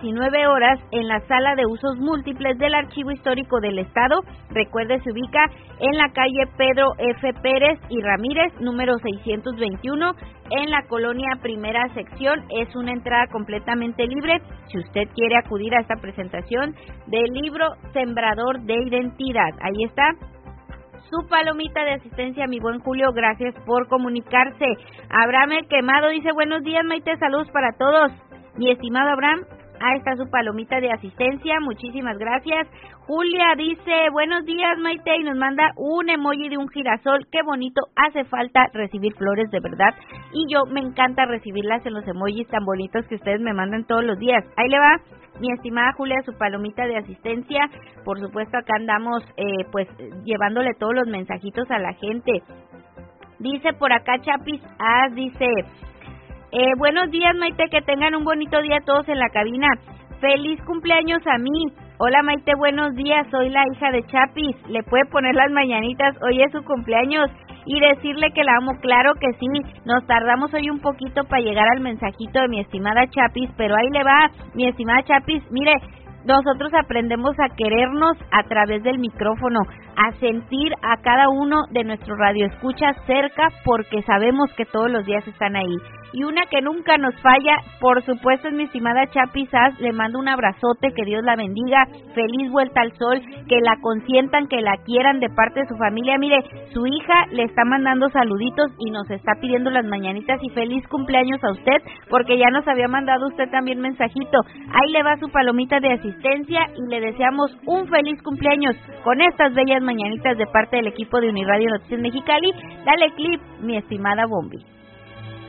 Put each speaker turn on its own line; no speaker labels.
19 horas en la Sala de Usos Múltiples del Archivo Histórico del Estado. Recuerde, se ubica en la calle Pedro F. Pérez y Ramírez, número 621, en la colonia Primera Sección. Es una entrada completamente libre si usted quiere acudir a esta presentación del libro Sembrador de Identidad. Ahí está su palomita de asistencia, mi buen Julio, gracias por comunicarse. Abraham el Quemado dice, buenos días, Maite, saludos para todos. Mi estimado Abraham, ahí está su palomita de asistencia, muchísimas gracias. Julia dice, buenos días, Maite, y nos manda un emoji de un girasol. Qué bonito, hace falta recibir flores de verdad, y yo me encanta recibirlas en los emojis tan bonitos que ustedes me mandan todos los días. Ahí le va, mi estimada Julia, su palomita de asistencia. Por supuesto, acá andamos pues llevándole todos los mensajitos a la gente. Dice por acá Chapis, dice, buenos días, Maite, que tengan un bonito día todos en la cabina. Feliz cumpleaños a mí. Hola, Maite, buenos días, soy la hija de Chapis. Le puede poner las mañanitas, hoy es su cumpleaños, y decirle que la amo. Claro que sí, nos tardamos hoy un poquito para llegar al mensajito de mi estimada Chapis, pero ahí le va, mi estimada Chapis. Mire, nosotros aprendemos a querernos a través del micrófono, a sentir a cada uno de nuestros radioescuchas cerca, porque sabemos que todos los días están ahí. Y una que nunca nos falla, por supuesto, es mi estimada Chapi Sass. Le mando un abrazote, que Dios la bendiga, feliz vuelta al sol, que la consientan, que la quieran de parte de su familia. Mire, su hija le está mandando saluditos y nos está pidiendo las mañanitas, y feliz cumpleaños a usted, porque ya nos había mandado usted también mensajito. Ahí le va su palomita de asistencia y le deseamos un feliz cumpleaños con estas bellas mañanitas de parte del equipo de Uniradio Noticias Mexicali. Dale clip, mi estimada Bombi.